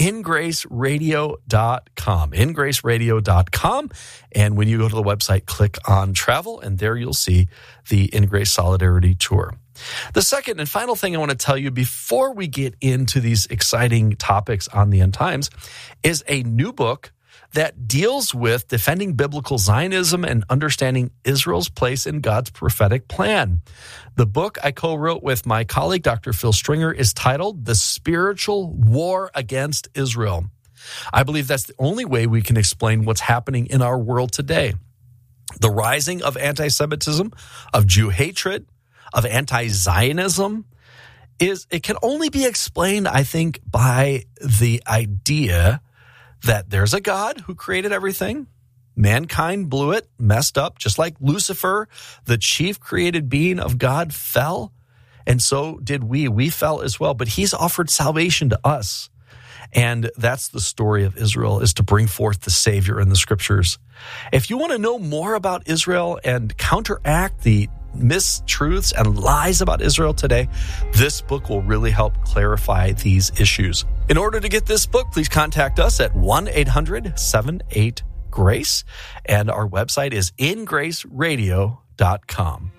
ingraceradio.com, ingraceradio.com. And when you go to the website, click on travel, and there you'll see the In Grace Solidarity Tour. The second and final thing I want to tell you before we get into these exciting topics on the end times is a new book that deals with defending biblical Zionism and understanding Israel's place in God's prophetic plan. The book I co-wrote with my colleague, Dr. Phil Stringer, is titled The Spiritual War Against Israel. I believe that's the only way we can explain what's happening in our world today. The rising of anti-Semitism, of Jew hatred, of anti-Zionism, it can only be explained, I think, by the idea that there's a God who created everything. Mankind blew it, messed up, just like Lucifer, the chief created being of God, fell. And so did we. We fell as well. But he's offered salvation to us. And that's the story of Israel, is to bring forth the Savior in the Scriptures. If you want to know more about Israel and counteract the mistruths and lies about Israel today, this book will really help clarify these issues. In order to get this book, please contact us at 1-800-78-GRACE, and our website is ingraceradio.com.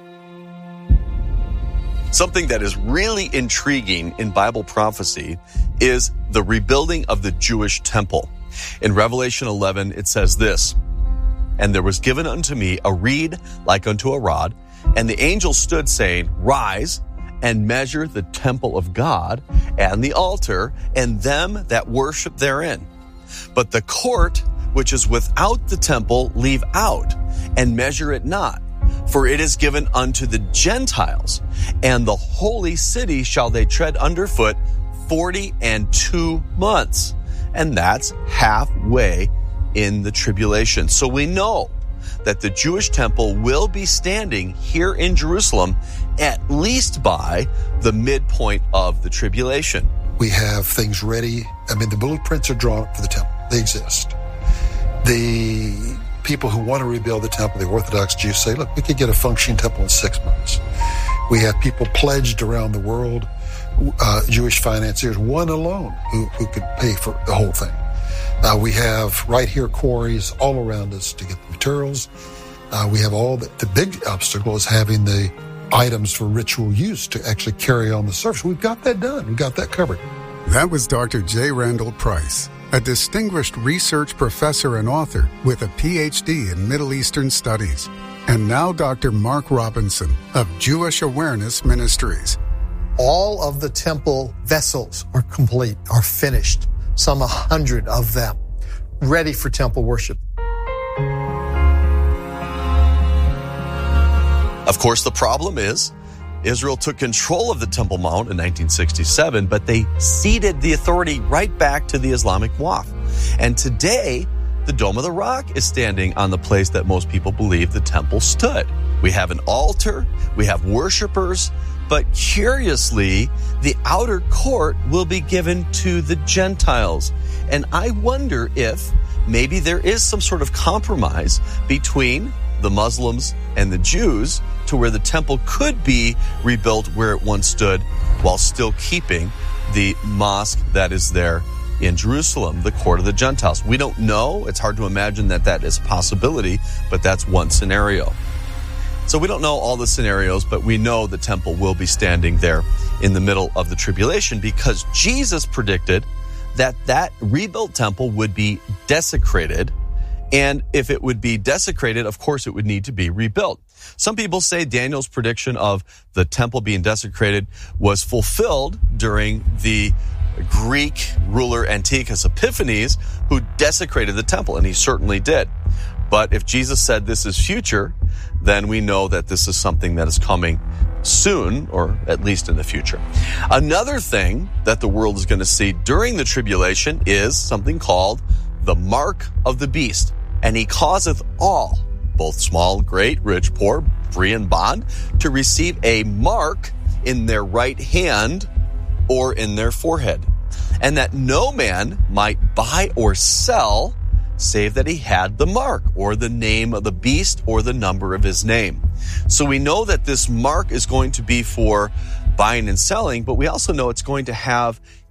Something that is really intriguing in Bible prophecy is the rebuilding of the Jewish temple. In Revelation 11, it says this, "And there was given unto me a reed like unto a rod, and the angel stood, saying, Rise, and measure the temple of God, and the altar, and them that worship therein. But the court which is without the temple leave out, and measure it not. For it is given unto the Gentiles, and the holy city shall they tread underfoot 42 months. And that's halfway in the tribulation. So we know that the Jewish temple will be standing here in Jerusalem at least by the midpoint of the tribulation. We have things ready. I mean, the blueprints are drawn for the temple. They exist. The people who want to rebuild the temple, the Orthodox Jews, say, look, we could get a functioning temple in 6 months. We have people pledged around the world, Jewish financiers, one alone, who could pay for the whole thing. We have right here quarries all around us to get the materials. We have all the big obstacle is having the items for ritual use to actually carry on the service. We've got that done. We've got that covered. That was Dr. J. Randall Price, a distinguished research professor and author with a PhD in Middle Eastern Studies. And now Dr. Mark Robinson of Jewish Awareness Ministries. All of the temple vessels are complete, are finished, some 100 of them, ready for temple worship. Of course, the problem is Israel took control of the Temple Mount in 1967, but they ceded the authority right back to the Islamic Waqf. And today, the Dome of the Rock is standing on the place that most people believe the temple stood. We have an altar, we have worshipers, but curiously, the outer court will be given to the Gentiles. And I wonder if maybe there is some sort of compromise between the Muslims and the Jews to where the temple could be rebuilt where it once stood while still keeping the mosque that is there in Jerusalem, the court of the Gentiles. We don't know. It's hard to imagine that that is a possibility, but that's one scenario. So we don't know all the scenarios, but we know the temple will be standing there in the middle of the tribulation because Jesus predicted that that rebuilt temple would be desecrated. And if it would be desecrated, of course, it would need to be rebuilt. Some people say Daniel's prediction of the temple being desecrated was fulfilled during the Greek ruler Antiochus Epiphanes, who desecrated the temple, and he certainly did. But if Jesus said this is future, then we know that this is something that is coming soon, or at least in the future. Another thing that the world is going to see during the tribulation is something called the mark of the beast. And he causeth all, both small, great, rich, poor, free, and bond, to receive a mark in their right hand or in their forehead, and that no man might buy or sell save that he had the mark or the name of the beast or the number of his name. So we know that this mark is going to be for buying and selling, but we also know it's going to have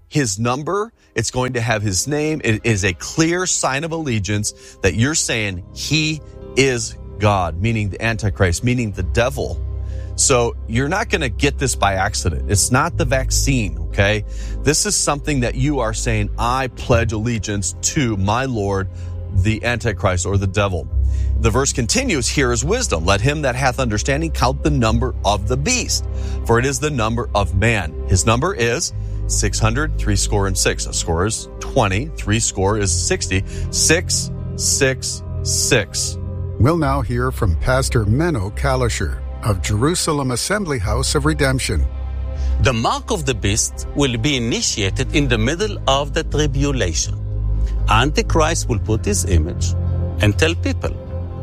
his number. It's going to have his name. It is a clear sign of allegiance that you're saying he is God, meaning the Antichrist, meaning the devil. So you're not going to get this by accident. It's not the vaccine, okay? This is something that you are saying, I pledge allegiance to my Lord, the Antichrist or the devil. The verse continues, here is wisdom. Let him that hath understanding count the number of the beast, for it is the number of man. His number is 600, 66. A score is 20, 60, 666. We'll now hear from Pastor Menno Kalischer of Jerusalem Assembly House of Redemption. The mark of the beast will be initiated in the middle of the tribulation. Antichrist will put his image and tell people,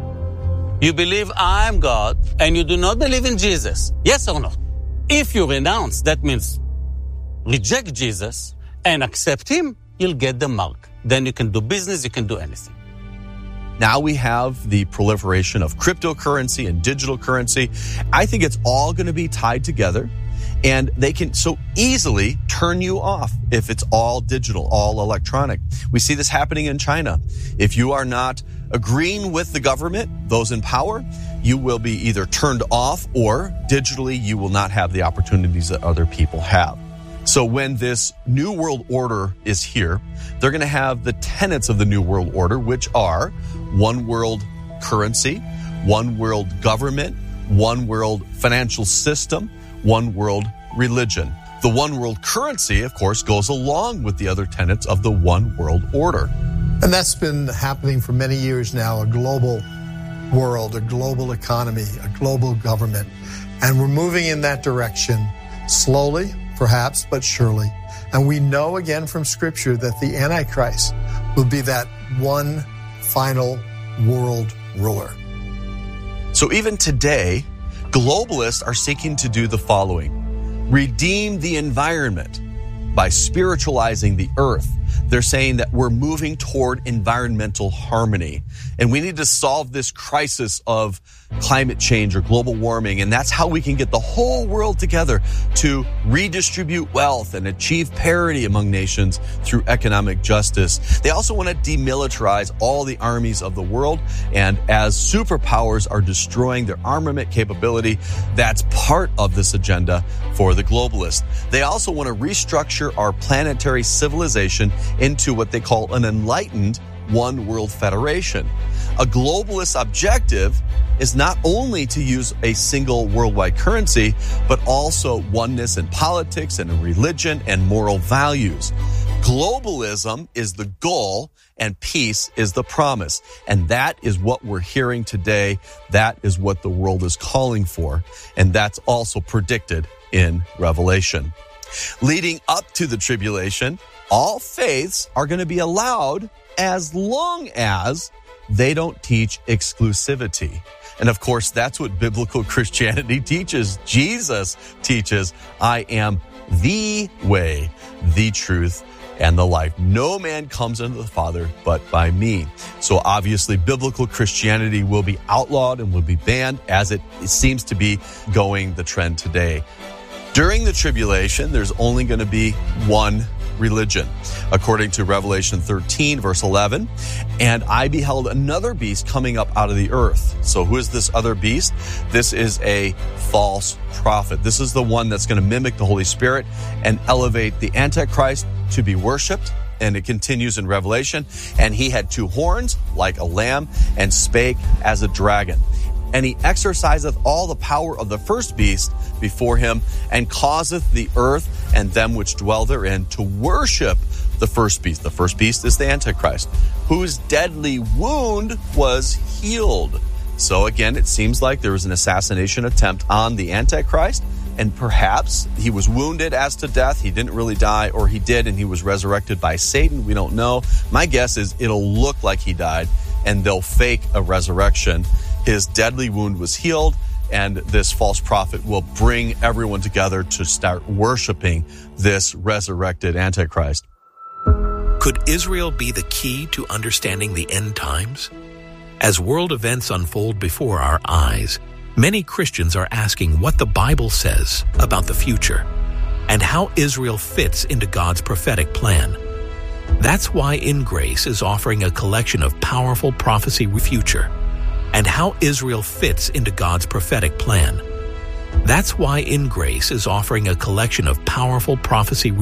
you believe I am God and you do not believe in Jesus. Yes or no? If you renounce, that means reject Jesus and accept him, you'll get the mark. Then you can do business, you can do anything. Now we have the proliferation of cryptocurrency and digital currency. I think it's all going to be tied together, and they can so easily turn you off if it's all digital, all electronic. We see this happening in China. If you are not agreeing with the government, those in power, you will be either turned off or digitally you will not have the opportunities that other people have. So when this New World Order is here, they're going to have the tenets of the New World Order, which are one world currency, one world government, one world financial system, one world religion. The one world currency, of course, goes along with the other tenets of the one world order. And that's been happening for many years now, a global world, a global economy, a global government. And we're moving in that direction slowly, perhaps, but surely. And we know again from Scripture that the Antichrist will be that one final world ruler. So even today, globalists are seeking to do the following: redeem the environment by spiritualizing the earth. They're saying that we're moving toward environmental harmony, and we need to solve this crisis of climate change or global warming, and that's how we can get the whole world together to redistribute wealth and achieve parity among nations through economic justice. They also want to demilitarize all the armies of the world, and as superpowers are destroying their armament capability, that's part of this agenda for the globalists. They also want to restructure our planetary civilization into what they call an enlightened one world federation. A globalist objective is not only to use a single worldwide currency, but also oneness in politics and in religion and moral values. Globalism is the goal and peace is the promise. And that is what we're hearing today. That is what the world is calling for. And that's also predicted in Revelation. Leading up to the tribulation, all faiths are going to be allowed as long as they don't teach exclusivity. And of course, that's what biblical Christianity teaches. Jesus teaches, I am the way, the truth, and the life. No man comes unto the Father but by me. So obviously, biblical Christianity will be outlawed and will be banned, as it seems to be going the trend today. During the tribulation, there's only going to be one religion, according to Revelation 13, verse 11. And I beheld another beast coming up out of the earth. So who is this other beast? This is a false prophet. This is the one that's going to mimic the Holy Spirit and elevate the Antichrist to be worshipped. And it continues in Revelation. And he had two horns like a lamb and spake as a dragon. And he exerciseth all the power of the first beast before him, and causeth the earth and them which dwell therein to worship the first beast. The first beast is the Antichrist, whose deadly wound was healed. So again, it seems like there was an assassination attempt on the Antichrist, and perhaps he was wounded as to death. He didn't really die, or he did, and he was resurrected by Satan. We don't know. My guess is it'll look like he died, and they'll fake a resurrection. His deadly wound was healed, and this false prophet will bring everyone together to start worshiping this resurrected Antichrist. Could Israel be the key to understanding the end times? As world events unfold before our eyes, many Christians are asking what the Bible says about the future. and how Israel fits into God's prophetic plan. That's why In Grace is offering a collection of powerful prophecy future and how Israel fits into God's prophetic plan. That's why In Grace is offering a collection of powerful prophecy